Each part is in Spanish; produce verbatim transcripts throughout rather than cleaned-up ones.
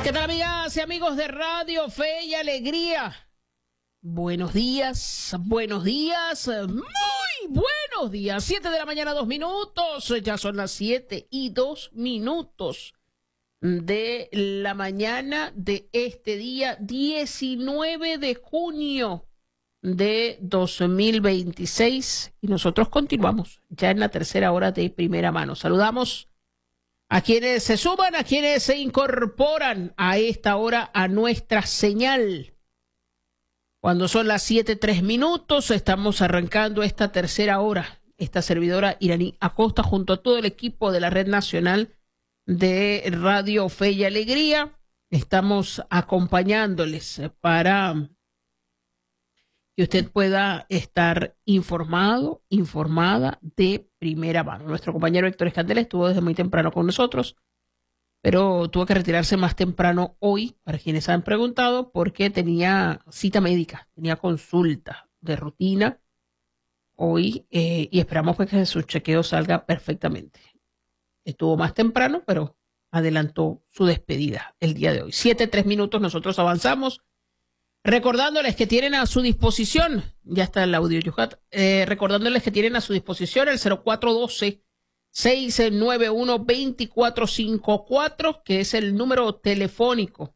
¿Qué tal, amigas y amigos de Radio Fe y Alegría? Buenos días, buenos días, muy buenos días. Siete de la mañana, dos minutos. Ya son las siete y dos minutos de la mañana de este día diecinueve de junio de dos mil veintiséis. Y nosotros continuamos ya en la tercera hora de Primera Mano. Saludamos a quienes se suman, a quienes se incorporan a esta hora a nuestra señal. Cuando son las siete, tres minutos, estamos arrancando esta tercera hora. Esta servidora Iraní Acosta junto a todo el equipo de la Red Nacional de Radio Fe y Alegría. Estamos acompañándoles para que usted pueda estar informado, informada de primera mano. Nuestro compañero Héctor Escandel estuvo desde muy temprano con nosotros, pero tuvo que retirarse más temprano hoy, para quienes han preguntado, porque tenía cita médica, tenía consulta de rutina hoy eh, y esperamos pues que su chequeo salga perfectamente. Estuvo más temprano, pero adelantó su despedida el día de hoy. Siete, tres minutos, nosotros avanzamos. Recordándoles que tienen a su disposición, ya está el audio, Yucat, eh, recordándoles que tienen a su disposición el cero cuatro uno dos, seis nueve uno, dos cuatro cinco cuatro, que es el número telefónico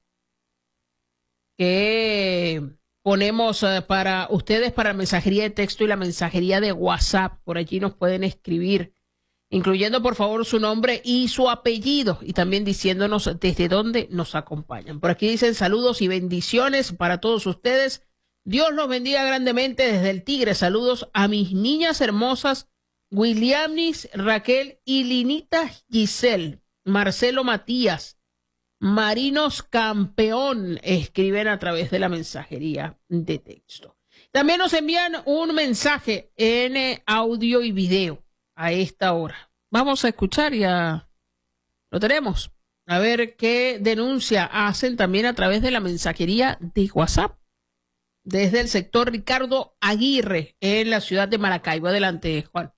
que ponemos eh, para ustedes para la mensajería de texto y la mensajería de WhatsApp. Por allí nos pueden escribir, incluyendo por favor su nombre y su apellido y también diciéndonos desde dónde nos acompañan. Por aquí dicen saludos y bendiciones para todos ustedes. Dios los bendiga grandemente desde el Tigre. Saludos a mis niñas hermosas Williamnis, Raquel y Linita Giselle, Marcelo Matías, Marinos Campeón, escriben a través de la mensajería de texto. También nos envían un mensaje en eh, audio y video a esta hora. Vamos a escuchar, ya lo tenemos. A ver qué denuncia hacen también a través de la mensajería de WhatsApp. Desde el sector Ricardo Aguirre, en la ciudad de Maracaibo. Adelante, Juan.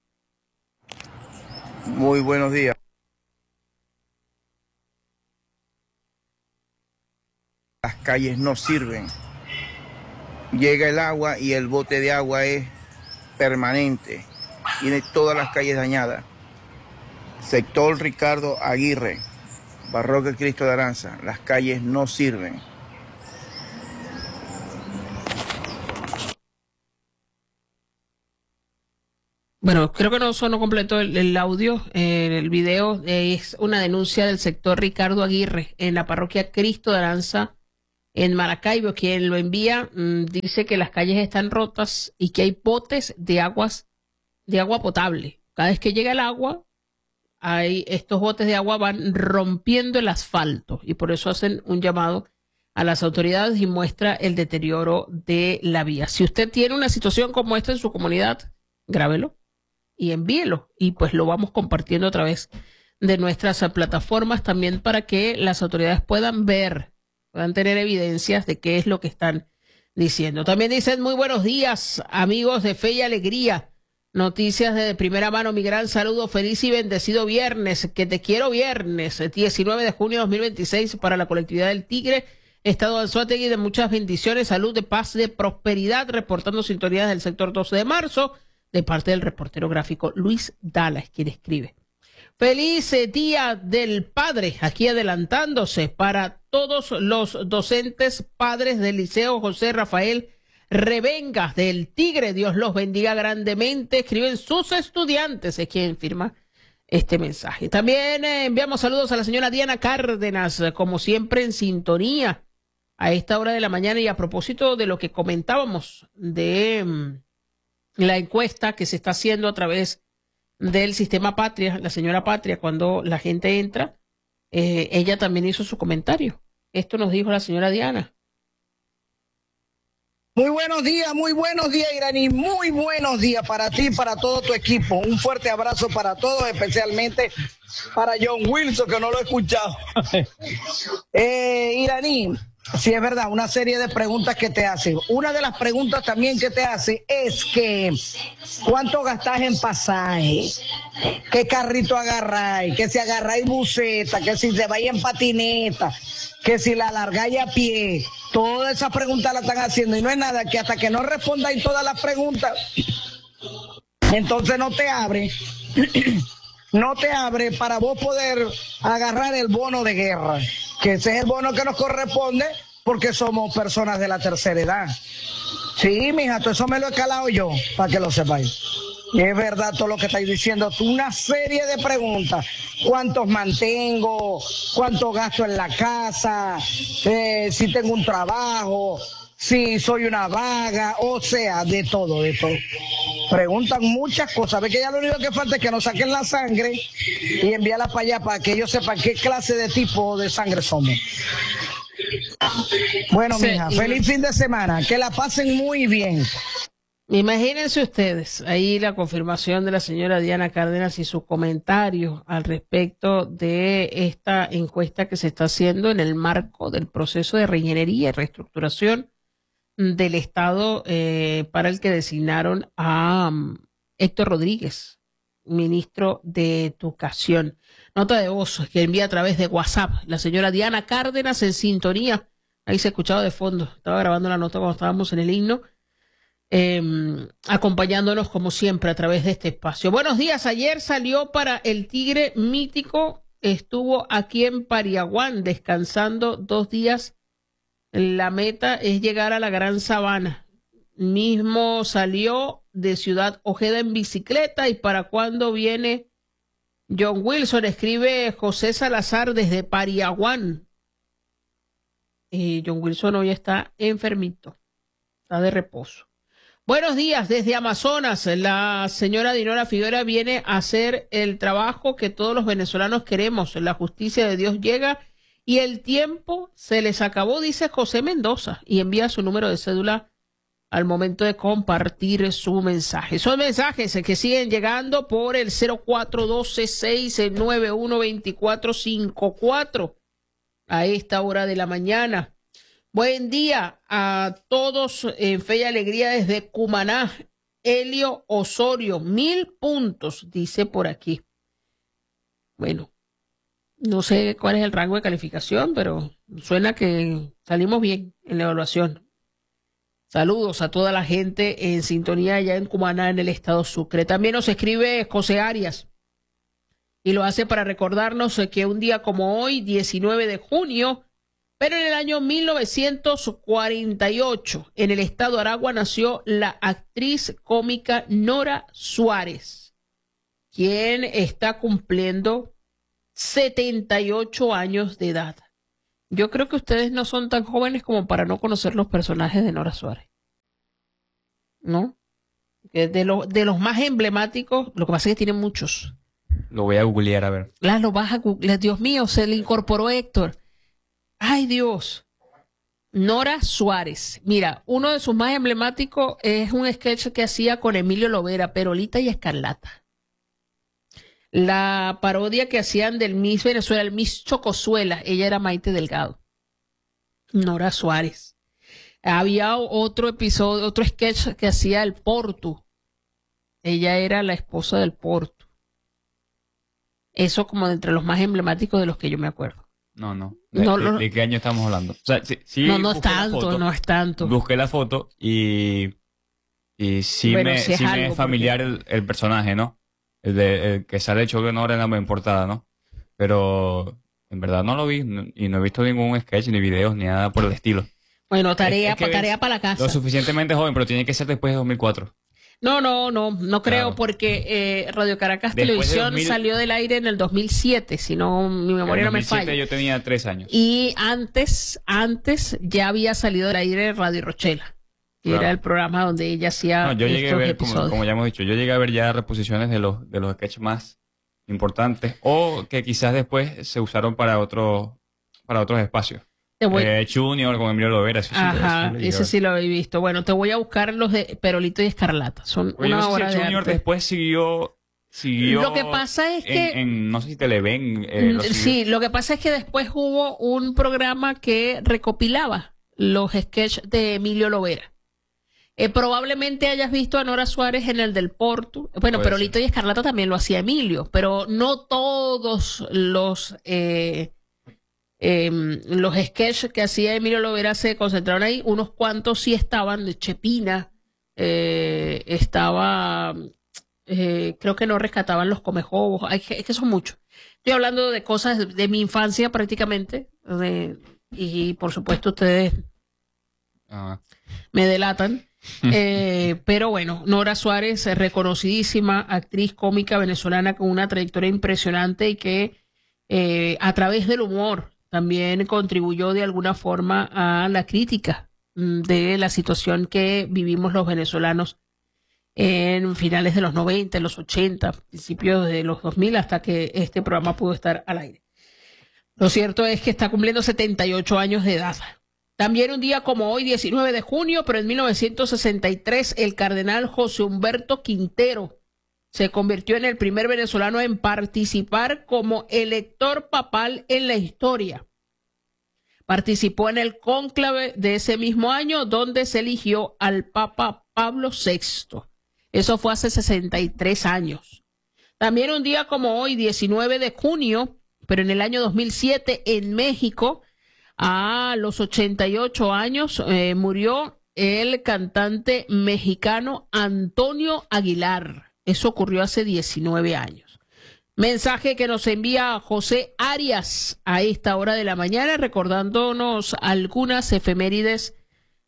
Muy buenos días. Las calles no sirven. Llega el agua y el bote de agua es permanente. Tiene todas las calles dañadas. Sector Ricardo Aguirre, Parroquia Cristo de Aranza. Las calles no sirven. Bueno, creo que no sonó completo el, el audio. Eh, el video eh, es una denuncia del sector Ricardo Aguirre en la Parroquia Cristo de Aranza en Maracaibo. Quien lo envía mmm, dice que las calles están rotas y que hay botes de aguas de agua potable. Cada vez que llega el agua, hay estos botes de agua van rompiendo el asfalto y por eso hacen un llamado a las autoridades y muestra el deterioro de la vía. Si usted tiene una situación como esta en su comunidad, grábelo y envíelo y pues lo vamos compartiendo a través de nuestras plataformas también para que las autoridades puedan ver, puedan tener evidencias de qué es lo que están diciendo. También dicen muy buenos días, amigos de Fe y Alegría. Noticias de primera mano, mi gran saludo, feliz y bendecido viernes, que te quiero viernes, diecinueve de junio de dos mil veintiséis para la colectividad del Tigre, Estado de Anzoátegui, de muchas bendiciones, salud, de paz, de prosperidad, reportando sintonías del sector doce de marzo, de parte del reportero gráfico Luis Dallas, quien escribe. Feliz Día del Padre, aquí adelantándose para todos los docentes padres del Liceo José Rafael Revenga del Tigre, Dios los bendiga grandemente, escriben sus estudiantes, es quien firma este mensaje. También eh, enviamos saludos a la señora Diana Cárdenas, como siempre en sintonía a esta hora de la mañana y a propósito de lo que comentábamos de um, la encuesta que se está haciendo a través del sistema Patria, la señora Patria, cuando la gente entra, eh, ella también hizo su comentario. Esto nos dijo la señora Diana. Muy buenos días, muy buenos días, Iraní, muy buenos días para ti y para todo tu equipo. Un fuerte abrazo para todos, especialmente para John Wilson, que no lo he escuchado. eh, Iraní, Sí, es verdad, una serie de preguntas que te hace. Una de las preguntas también que te hace es que ¿cuánto gastás en pasaje? ¿Qué carrito agarráis? Que si agarráis buseta, que si te vais en patineta, que si la largáis a pie. Todas esas preguntas las están haciendo y no es nada que hasta que no respondáis todas las preguntas, entonces no te abre, no te abre para vos poder agarrar el bono de guerra, que ese es el bono que nos corresponde porque somos personas de la tercera edad. Sí, mija, todo eso me lo he calado yo, para que lo sepáis. Es verdad todo lo que estáis diciendo. Una serie de preguntas. ¿Cuántos mantengo? ¿Cuánto gasto en la casa? Eh, si tengo un trabajo, si soy una vaga, o sea, de todo, de todo. Preguntan muchas cosas. Ve que ya lo único que falta es que nos saquen la sangre y enviarla para allá para que ellos sepan qué clase de tipo de sangre somos. Bueno, sí, mija, feliz fin de semana. Que la pasen muy bien. Imagínense ustedes, ahí la confirmación de la señora Diana Cárdenas y sus comentarios al respecto de esta encuesta que se está haciendo en el marco del proceso de reingeniería y reestructuración del Estado eh, para el que designaron a um, Héctor Rodríguez, ministro de Educación. Nota de voz que envía a través de WhatsApp la señora Diana Cárdenas en sintonía. Ahí se ha escuchado de fondo. Estaba grabando la nota cuando estábamos en el himno. Eh, acompañándonos como siempre a través de este espacio. Buenos días, ayer salió para el Tigre Mítico, estuvo aquí en Pariaguán descansando dos días, la meta es llegar a la Gran Sabana, mismo salió de Ciudad Ojeda en bicicleta. ¿Y para cuándo viene John Wilson? Escribe José Salazar desde Pariaguán. Y John Wilson hoy está enfermito, está de reposo. Buenos días, desde Amazonas, la señora Dinora Figuera viene a hacer el trabajo que todos los venezolanos queremos. La justicia de Dios llega y el tiempo se les acabó, dice José Mendoza, y envía su número de cédula al momento de compartir su mensaje. Son mensajes que siguen llegando por el cero cuatro uno dos seis nueve uno dos cuatro cinco cuatro a esta hora de la mañana. Buen día a todos en Fe y Alegría desde Cumaná. Helio Osorio, mil puntos, dice por aquí. Bueno, no sé cuál es el rango de calificación, pero suena que salimos bien en la evaluación. Saludos a toda la gente en sintonía allá en Cumaná, en el estado Sucre. También nos escribe José Arias y lo hace para recordarnos que un día como hoy, diecinueve de junio, pero en el año mil novecientos cuarenta y ocho, en el estado de Aragua, nació la actriz cómica Nora Suárez, quien está cumpliendo setenta y ocho años de edad. Yo creo que ustedes no son tan jóvenes como para no conocer los personajes de Nora Suárez, ¿no? De, lo, de los más emblemáticos, lo que pasa es que tiene muchos. Lo voy a googlear a ver. Las lo vas a googlear. Dios mío, se le incorporó Héctor. Ay, Dios. Nora Suárez. Mira, uno de sus más emblemáticos es un sketch que hacía con Emilio Lovera, Perolita y Escarlata. La parodia que hacían del Miss Venezuela, el Miss Chocosuela, ella era Maite Delgado. Nora Suárez. Había otro episodio, otro sketch que hacía el Portu. Ella era la esposa del Portu. Eso como de entre los más emblemáticos de los que yo me acuerdo. No, no. ¿De, no, de, no, ¿de qué año estamos hablando? O sea, sí, sí no, no es tanto, foto, no es tanto. Busqué la foto y, y sí bueno, me, si es, sí me es familiar porque... el, el personaje, ¿no? El, de, el que sale hecho que no era en la portada, ¿no? Pero en verdad no lo vi no, y no he visto ningún sketch, ni videos, ni nada por el estilo. Bueno, tarea, es, es tarea para la casa. Lo suficientemente joven, pero tiene que ser después de dos mil cuatro. No, no, no, no creo, claro. Porque eh, Radio Caracas Después Televisión de dos mil... salió del aire en el dos mil siete, si no mi memoria no me falla. Yo tenía tres años. Y antes, antes ya había salido del aire Radio Rochela, que claro. Era el programa donde ella hacía. No, yo llegué estos a ver, episodios. Como, como ya hemos dicho, yo llegué a ver ya reposiciones de los de los sketches más importantes o que quizás después se usaron para otros para otros espacios. Voy... Eh, Junior con Emilio Lovera. Eso Ajá, sí, ese sí lo he visto. Bueno, te voy a buscar los de Perolito y Escarlata. Son Oye, una no sé hora si de Junior arte. Después siguió siguió lo que pasa es que... En, en, no sé si Televen. Eh, lo sí, lo que pasa es que después hubo un programa que recopilaba los sketches de Emilio Lovera. Eh, probablemente hayas visto a Nora Suárez en el del Porto. Bueno, pero Lito y Escarlata también lo hacía Emilio, pero no todos los... Eh, Eh, los sketches que hacía Emilio Lovera se concentraron ahí, unos cuantos sí estaban, de Chepina, eh, estaba, eh, creo que no rescataban los Comejobos, es que, es que son muchos. Estoy hablando de cosas de, de mi infancia prácticamente, de, y por supuesto ustedes ah. me delatan. eh, pero bueno, Nora Suárez, reconocidísima actriz cómica venezolana con una trayectoria impresionante y que eh, a través del humor también contribuyó de alguna forma a la crítica de la situación que vivimos los venezolanos en finales de los noventa, en los ochenta, principios de los dos mil, hasta que este programa pudo estar al aire. Lo cierto es que está cumpliendo setenta y ocho años de edad. También un día como hoy, diecinueve de junio, pero en mil novecientos sesenta y tres, el cardenal José Humberto Quintero se convirtió en el primer venezolano en participar como elector papal en la historia. Participó en el cónclave de ese mismo año, donde se eligió al Papa Pablo sexto. Eso fue hace sesenta y tres años. También un día como hoy, diecinueve de junio, pero en el año dos mil siete, en México, a los ochenta y ocho años, eh, murió el cantante mexicano Antonio Aguilar. Eso ocurrió hace diecinueve años. Mensaje que nos envía José Arias a esta hora de la mañana, recordándonos algunas efemérides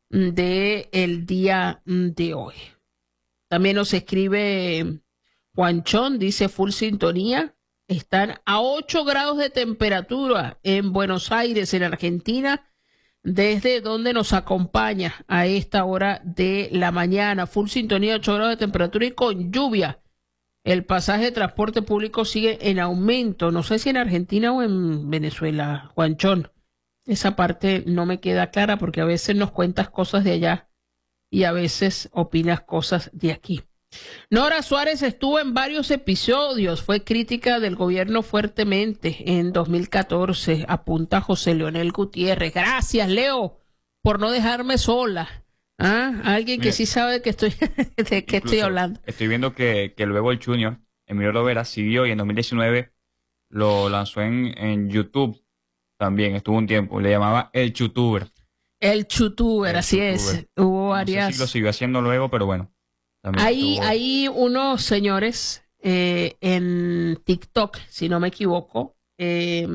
del día de hoy. También nos escribe Juanchón, dice full sintonía. Están a ocho grados de temperatura en Buenos Aires, en Argentina, desde donde nos acompaña a esta hora de la mañana. Full sintonía, ocho grados de temperatura y con lluvia. El pasaje de transporte público sigue en aumento. No sé si en Argentina o en Venezuela, Juanchón. Esa parte no me queda clara porque a veces nos cuentas cosas de allá y a veces opinas cosas de aquí. Nora Suárez estuvo en varios episodios, fue crítica del gobierno fuertemente en dos mil catorce, apunta José Leonel Gutiérrez. Gracias, Leo, por no dejarme sola. ¿Ah? Alguien que Mira, sí sabe de qué estoy, de qué estoy hablando. Estoy viendo que, que luego el Junior, Emilio Lovera, siguió y en dos mil diecinueve lo lanzó en, en YouTube también, estuvo un tiempo, le llamaba El Chutuber. El Chutuber, el así Chutuber. Es. Hubo varias... No sé si lo siguió haciendo luego, pero bueno. Hay, estuvo... hay unos señores eh, en TikTok, si no me equivoco, eh,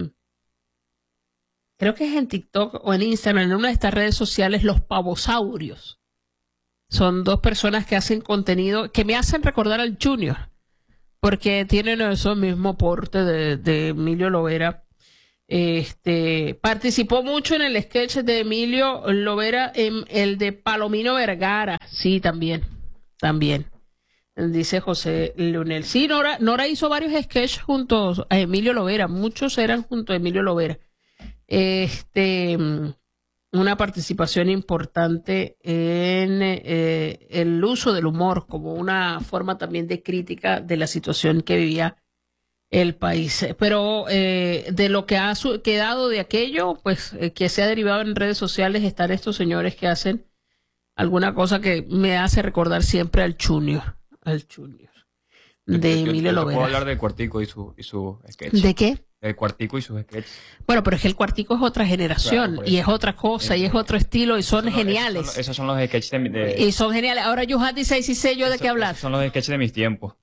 creo que es en TikTok o en Instagram, en una de estas redes sociales, los pavosaurios. Son dos personas que hacen contenido que me hacen recordar al Junior, porque tienen ese mismo porte de, de Emilio Lovera. Este, participó mucho en el sketch de Emilio Lovera, en el de Palomino Vergara, sí, también. También, dice José Leonel. Sí, Nora, Nora hizo varios sketches junto a Emilio Lovera, muchos eran junto a Emilio Lovera. Este, una participación importante en eh, el uso del humor como una forma también de crítica de la situación que vivía el país. Pero eh, de lo que ha quedado de aquello, pues eh, que se ha derivado en redes sociales, están estos señores que hacen alguna cosa que me hace recordar siempre al Junior, al Junior de yo, Emilio yo, yo Lovera. ¿Puedo hablar del Cuartico y su, y su sketch? ¿De qué? El Cuartico y sus sketches. Bueno, pero es que el Cuartico es otra generación, claro, y es otra cosa, eh, y es otro estilo, y son, son geniales. Esos son, esos son los sketches de, de... Y son geniales. Ahora, Johan dice, y sí sé yo de qué hablar. Son los sketches de mis tiempos.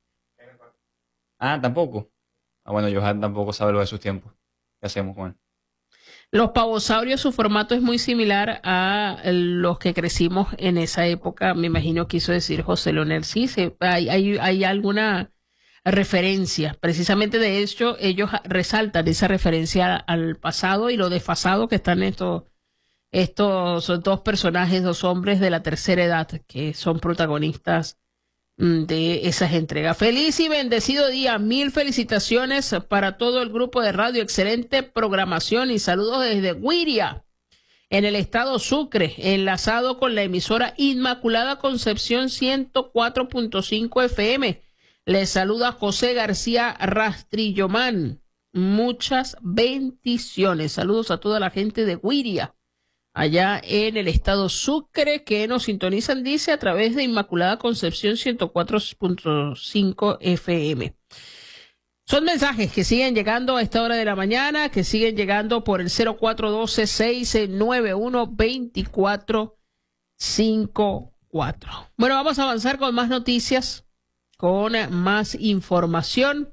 Ah, ¿tampoco? Ah, bueno, Johan tampoco sabe lo de sus tiempos. ¿Qué hacemos, Juan? Los pavosaurios, su formato es muy similar a los que crecimos en esa época. Me imagino quiso decir José Leonel. Sí, se, hay, hay, hay alguna referencia. Precisamente de hecho, ellos resaltan esa referencia al pasado y lo desfasado que están estos, estos dos personajes, dos hombres de la tercera edad, que son protagonistas de esas entregas. Feliz y bendecido día, mil felicitaciones para todo el grupo de radio, excelente programación y saludos desde Guiria, en el estado Sucre, enlazado con la emisora Inmaculada Concepción ciento cuatro punto cinco F M, Les saluda José García Rastrillomán. Muchas bendiciones. Saludos a toda la gente de Guiria, allá en el estado Sucre, que nos sintonizan, dice, a través de Inmaculada Concepción ciento cuatro punto cinco F M. Son mensajes que siguen llegando a esta hora de la mañana, que siguen llegando por el cero cuatro uno dos, seis nueve uno, dos cuatro cinco cuatro. Bueno, vamos a avanzar con más noticias, con más información.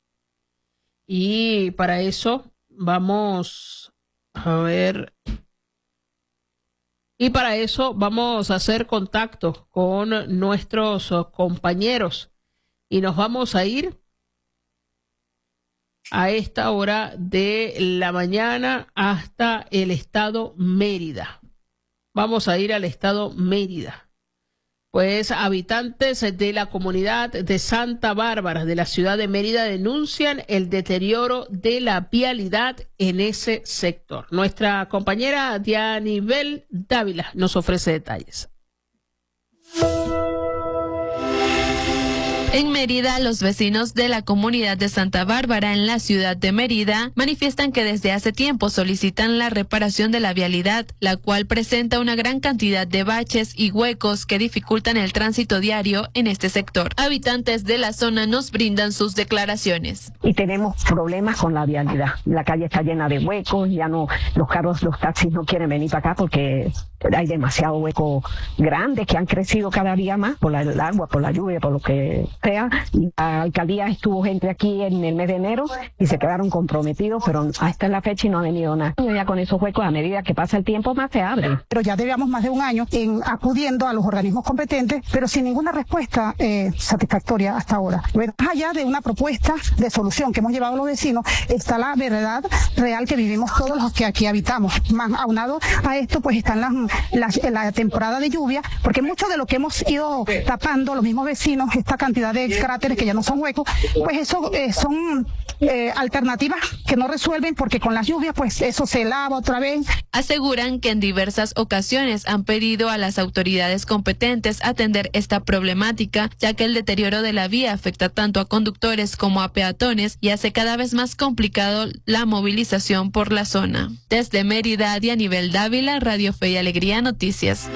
Y para eso vamos a ver, y para eso vamos a hacer contacto con nuestros compañeros y nos vamos a ir a esta hora de la mañana hasta el estado Mérida. Vamos a ir al estado Mérida. Pues habitantes de la comunidad de Santa Bárbara de la ciudad de Mérida denuncian el deterioro de la vialidad en ese sector. Nuestra compañera Dianibel Dávila nos ofrece detalles. En Mérida, los vecinos de la comunidad de Santa Bárbara en la ciudad de Mérida manifiestan que desde hace tiempo solicitan la reparación de la vialidad, la cual presenta una gran cantidad de baches y huecos que dificultan el tránsito diario en este sector. Habitantes de la zona nos brindan sus declaraciones. Y tenemos problemas con la vialidad. La calle está llena de huecos, ya no, los carros, los taxis no quieren venir para acá porque hay demasiado huecos grandes que han crecido cada día más por la, el agua, por la lluvia, por lo que sea. Y la alcaldía estuvo gente aquí en el mes de enero y se quedaron comprometidos, pero hasta la fecha y no ha venido nada. Ya con esos huecos, a medida que pasa el tiempo, más se abre. Pero ya llevamos más de un año en acudiendo a los organismos competentes, pero sin ninguna respuesta eh, satisfactoria hasta ahora. Más allá de una propuesta de solución que hemos llevado a los vecinos, está la verdad real que vivimos todos los que aquí habitamos. Más aunado a esto, pues están las, las, la temporada de lluvia, porque mucho de lo que hemos ido tapando los mismos vecinos, esta cantidad de cráteres que ya no son huecos, pues eso eh, son eh, alternativas que no resuelven, porque con las lluvias pues eso se lava otra vez. Aseguran que en diversas ocasiones han pedido a las autoridades competentes atender esta problemática, ya que el deterioro de la vía afecta tanto a conductores como a peatones y hace cada vez más complicado la movilización por la zona. Desde Mérida, Dianibel Dávila, Radio Fe y Alegría Noticias.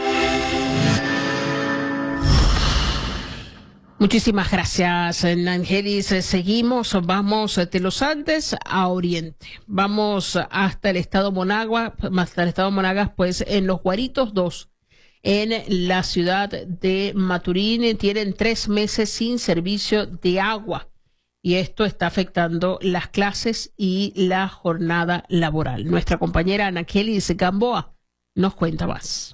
Muchísimas gracias, Nangelis. Seguimos, vamos de los Andes a Oriente. Vamos hasta el estado Monagas, hasta el estado Monagas, pues en Los Guaritos dos, en la ciudad de Maturín, tienen tres meses sin servicio de agua. Y esto está afectando las clases y la jornada laboral. Nuestra compañera Nangelis Gamboa nos cuenta más.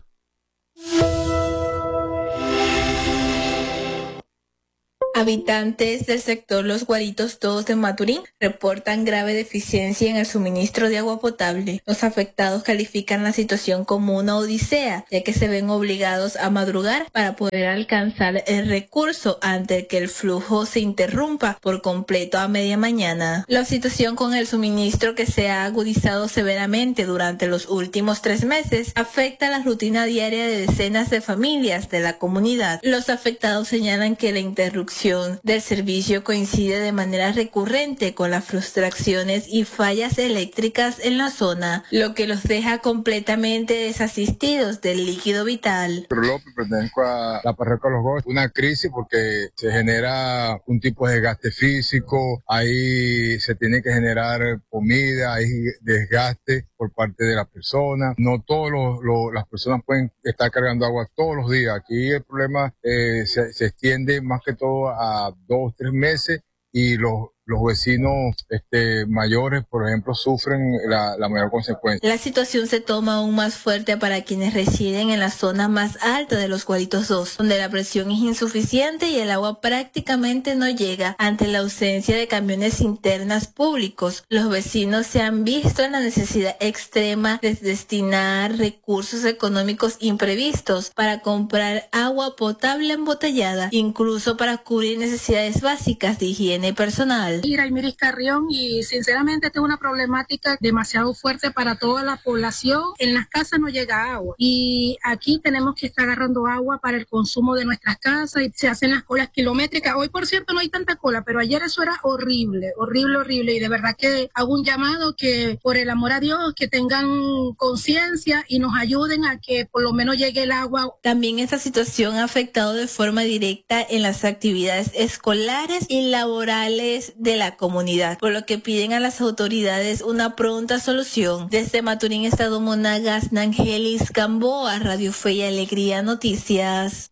Habitantes del sector Los Guaritos dos de Maturín reportan grave deficiencia en el suministro de agua potable. Los afectados califican la situación como una odisea, ya que se ven obligados a madrugar para poder alcanzar el recurso antes que el flujo se interrumpa por completo a media mañana. La situación con el suministro, que se ha agudizado severamente durante los últimos tres meses, afecta la rutina diaria de decenas de familias de la comunidad. Los afectados señalan que la interrupción del servicio coincide de manera recurrente con las frustraciones y fallas eléctricas en la zona, lo que los deja completamente desasistidos del líquido vital. Pedro López, pertenezco a la parroquia Los Gómez. Una crisis porque se genera un tipo de desgaste físico, ahí se tiene que generar comida, hay desgaste por parte de las personas. No todas las personas pueden estar cargando agua todos los días. Aquí el problema eh, se, se extiende más que todo a dos, tres meses y los, los vecinos este, mayores, por ejemplo, sufren la, la mayor consecuencia. La situación se toma aún más fuerte para quienes residen en la zona más alta de Los Guaritos dos, donde la presión es insuficiente y el agua prácticamente no llega ante la ausencia de camiones cisternas públicos. Los vecinos se han visto en la necesidad extrema de destinar recursos económicos imprevistos para comprar agua potable embotellada, incluso para cubrir necesidades básicas de higiene personal. nacional. Iraimiris Carrión, y sinceramente esta es una problemática demasiado fuerte para toda la población. En las casas no llega agua y aquí tenemos que estar agarrando agua para el consumo de nuestras casas y se hacen las colas kilométricas. Hoy, por cierto, no hay tanta cola, pero ayer eso era horrible, horrible, horrible, y de verdad que hago un llamado que, por el amor a Dios, que tengan conciencia y nos ayuden a que por lo menos llegue el agua. También esta situación ha afectado de forma directa en las actividades escolares y laborales de la comunidad, por lo que piden a las autoridades una pronta solución. Desde Maturín, Estado Monagas, Nangelis Gamboa, Radio Fe y Alegría Noticias.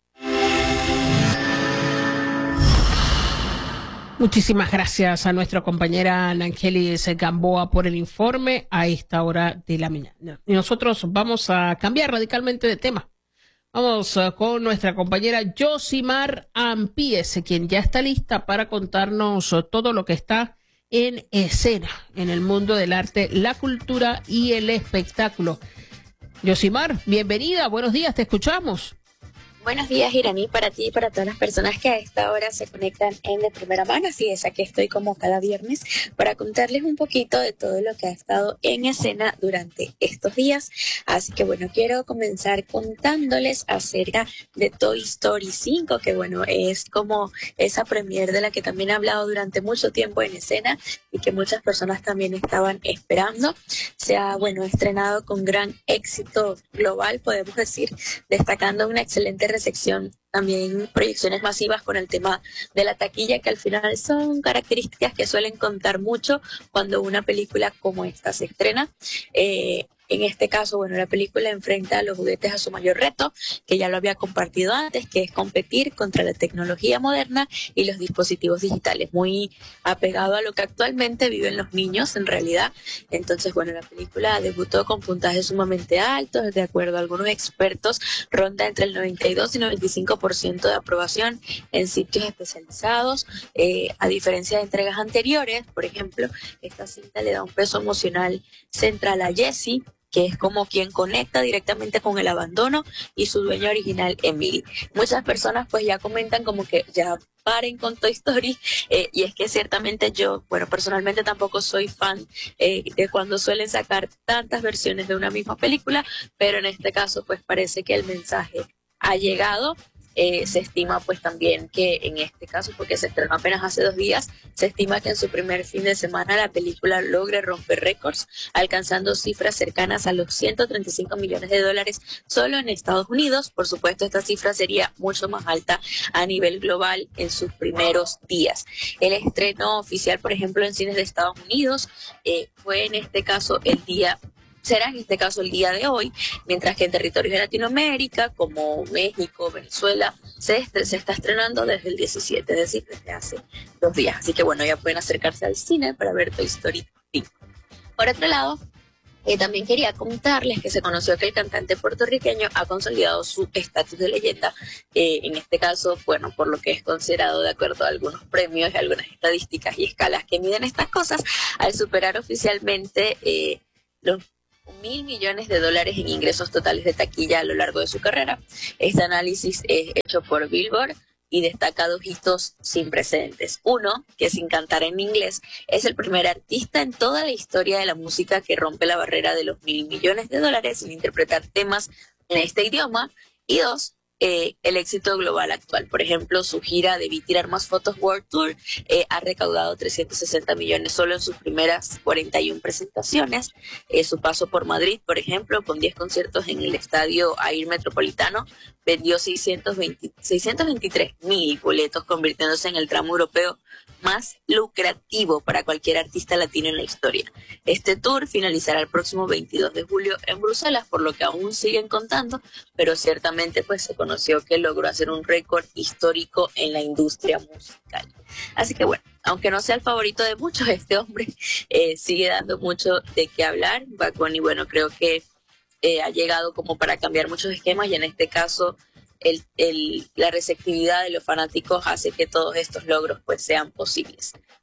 Muchísimas gracias a nuestra compañera Nangelis Gamboa por el informe a esta hora de la mañana. Y nosotros vamos a cambiar radicalmente de tema. Vamos uh, con nuestra compañera Yosimar Ampíes, quien ya está lista para contarnos uh, todo lo que está en escena en el mundo del arte, la cultura y el espectáculo. Yosimar, bienvenida, buenos días, te escuchamos. Buenos días, Iraní, para ti y para todas las personas que a esta hora se conectan en De Primera Mano. Así es, aquí estoy como cada viernes para contarles un poquito de todo lo que ha estado en escena durante estos días. Así que bueno, quiero comenzar contándoles acerca de Toy Story cinco, que bueno, es como esa premiere de la que también he hablado durante mucho tiempo en escena y que muchas personas también estaban esperando. Se ha, bueno, estrenado con gran éxito global, podemos decir, destacando una excelente recepción, también proyecciones masivas con el tema de la taquilla, que al final son características que suelen contar mucho cuando una película como esta se estrena. Eh, En este caso, bueno, la película enfrenta a los juguetes a su mayor reto, que ya lo había compartido antes, que es competir contra la tecnología moderna y los dispositivos digitales, muy apegado a lo que actualmente viven los niños en realidad. Entonces, bueno, la película debutó con puntajes sumamente altos, de acuerdo a algunos expertos, ronda entre el noventa y dos y noventa y cinco por ciento de aprobación en sitios especializados. Eh, a diferencia de entregas anteriores, por ejemplo, esta cinta le da un peso emocional central a Jessie, que es como quien conecta directamente con el abandono, y su dueño original, Emily. Muchas personas pues ya comentan como que ya paren con Toy Story, eh, y es que ciertamente yo, bueno, personalmente tampoco soy fan eh, de cuando suelen sacar tantas versiones de una misma película, pero en este caso pues parece que el mensaje ha llegado. Eh, se estima pues también que en este caso, porque se estrenó apenas hace dos días, se estima que en su primer fin de semana la película logre romper récords, alcanzando cifras cercanas a los ciento treinta y cinco millones de dólares solo en Estados Unidos. Por supuesto, esta cifra sería mucho más alta a nivel global en sus primeros días. El estreno oficial, por ejemplo, en cines de Estados Unidos eh, fue en este caso el día será en este caso el día de hoy, mientras que en territorios de Latinoamérica, como México, Venezuela, se, est- se está estrenando desde el diecisiete, es decir, desde hace dos días. Así que bueno, ya pueden acercarse al cine para ver Toy Story cinco. Por otro lado, eh, también quería contarles que se conoció que el cantante puertorriqueño ha consolidado su estatus de leyenda, eh, en este caso, bueno, por lo que es considerado de acuerdo a algunos premios y algunas estadísticas y escalas que miden estas cosas, al superar oficialmente eh, los mil millones de dólares en ingresos totales de taquilla a lo largo de su carrera. Este análisis es hecho por Billboard y destaca dos hitos sin precedentes. Uno, que sin cantar en inglés, es el primer artista en toda la historia de la música que rompe la barrera de los mil millones de dólares sin interpretar temas en este idioma. Y dos, Eh, el éxito global actual. Por ejemplo, su gira de Vi Tirar Más Fotos World Tour eh, ha recaudado trescientos sesenta millones solo en sus primeras cuarenta y una presentaciones. Eh, su paso por Madrid, por ejemplo, con diez conciertos en el estadio Air Metropolitano, vendió seiscientos veinte, seiscientos veintitrés mil boletos, convirtiéndose en el tramo europeo más lucrativo para cualquier artista latino en la historia. Este tour finalizará el próximo veintidós de julio en Bruselas, por lo que aún siguen contando, pero ciertamente pues se conoció que logró hacer un récord histórico en la industria musical. Así que bueno, aunque no sea el favorito de muchos, este hombre eh, sigue dando mucho de qué hablar. Bad Bunny, bueno, creo que eh, ha llegado como para cambiar muchos esquemas, y en este caso El, el, la receptividad de los fanáticos hace que todos estos logros pues sean posibles.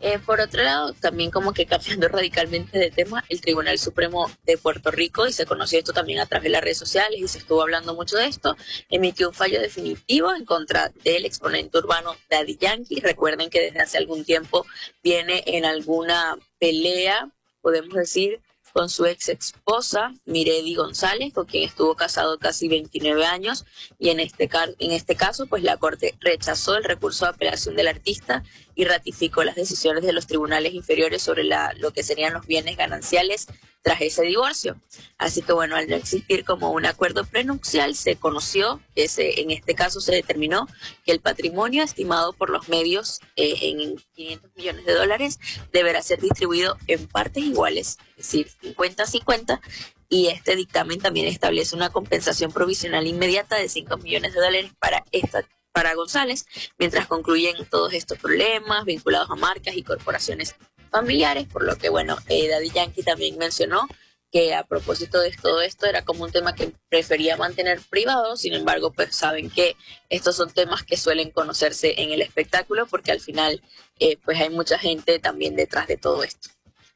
Eh, por otro lado, también como que cambiando radicalmente de tema, el Tribunal Supremo de Puerto Rico, y se conoció esto también a través de las redes sociales y se estuvo hablando mucho de esto, emitió un fallo definitivo en contra del exponente urbano Daddy Yankee. Recuerden que desde hace algún tiempo viene en alguna pelea, podemos decir, con su ex esposa, Miredi González, con quien estuvo casado casi veintinueve años, y en este, en este caso, pues la Corte rechazó el recurso de apelación del artista y ratificó las decisiones de los tribunales inferiores sobre la, lo que serían los bienes gananciales tras ese divorcio. Así que bueno, al no existir como un acuerdo prenupcial, se conoció, que se, en este caso se determinó que el patrimonio estimado por los medios eh, en quinientos millones de dólares deberá ser distribuido en partes iguales, es decir, cincuenta a cincuenta, y este dictamen también establece una compensación provisional inmediata de cinco millones de dólares para esta para González, mientras concluyen todos estos problemas vinculados a marcas y corporaciones familiares, por lo que, bueno, eh, Daddy Yankee también mencionó que a propósito de todo esto era como un tema que prefería mantener privado. Sin embargo, pues saben que estos son temas que suelen conocerse en el espectáculo, porque al final eh, pues hay mucha gente también detrás de todo esto.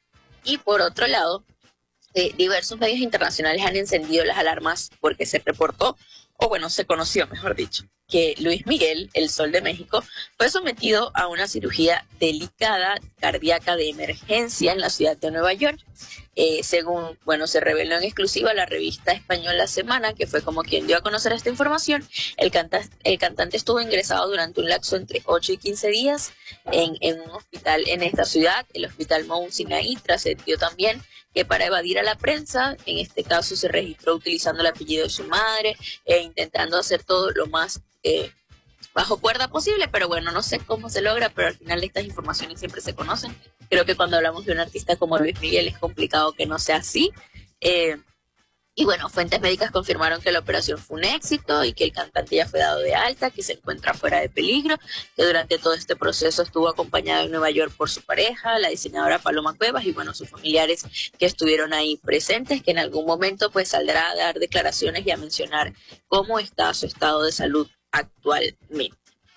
Y por otro lado, eh, diversos medios internacionales han encendido las alarmas porque se reportó, o bueno, se conoció, mejor dicho, que Luis Miguel, el Sol de México, fue sometido a una cirugía delicada cardíaca de emergencia en la ciudad de Nueva York. Eh, según, bueno, se reveló en exclusiva la revista española Semana, que fue como quien dio a conocer esta información. El, canta el cantante estuvo ingresado durante un lapso entre ocho y quince días en, en un hospital en esta ciudad, el Hospital Mount Sinai. Trascendió también que para evadir a la prensa, en este caso se registró utilizando el apellido de su madre e intentando hacer todo lo más eh, bajo cuerda posible, pero bueno, no sé cómo se logra, pero al final estas informaciones siempre se conocen. Creo que cuando hablamos de un artista como Luis Miguel es complicado que no sea así. Eh, y bueno, fuentes médicas confirmaron que la operación fue un éxito y que el cantante ya fue dado de alta, que se encuentra fuera de peligro, que durante todo este proceso estuvo acompañado en Nueva York por su pareja, la diseñadora Paloma Cuevas, y bueno, sus familiares que estuvieron ahí presentes, que en algún momento pues saldrá a dar declaraciones y a mencionar cómo está su estado de salud actualmente.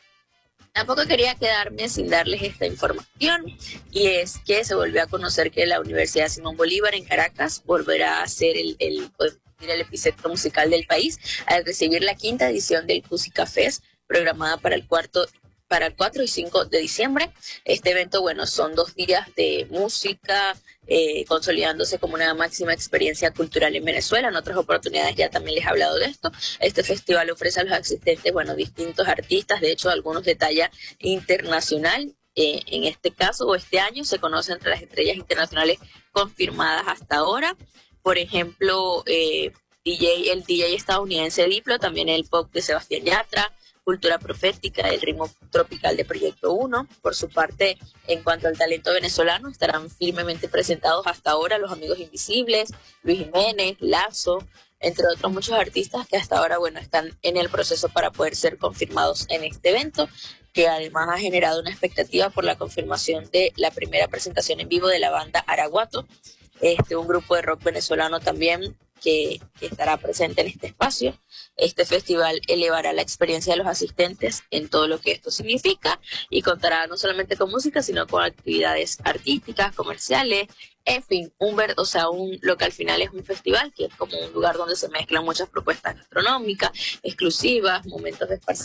Tampoco quería quedarme sin darles esta información, y es que se volvió a conocer que la Universidad Simón Bolívar en Caracas volverá a ser el, el, el epicentro musical del país al recibir la quinta edición del Cusica Fest, programada para el cuarto para el cuatro y cinco de diciembre. Este evento, bueno, son dos días de música, eh, consolidándose como una máxima experiencia cultural en Venezuela. En otras oportunidades ya también les he hablado de esto. Este festival ofrece a los asistentes, bueno, distintos artistas, de hecho algunos de talla internacional. Eh, en este caso, o este año, se conoce entre las estrellas internacionales confirmadas hasta ahora. Por ejemplo, eh, D J, el D J estadounidense Diplo, también el pop de Sebastián Yatra, Cultura Profética, el ritmo tropical de Proyecto uno. Por su parte, en cuanto al talento venezolano, estarán firmemente presentados hasta ahora Los Amigos Invisibles, Luis Jiménez, Lazo, entre otros muchos artistas que hasta ahora, bueno, están en el proceso para poder ser confirmados en este evento, que además ha generado una expectativa por la confirmación de la primera presentación en vivo de la banda Araguato, este, un grupo de rock venezolano también que, que estará presente en este espacio. Este festival elevará la experiencia de los asistentes en todo lo que esto significa y contará no solamente con música, sino con actividades artísticas, comerciales, en fin, un ver, o sea, un, lo que al final es un festival, que es como un lugar donde se mezclan muchas propuestas gastronómicas, exclusivas, momentos de esparcimiento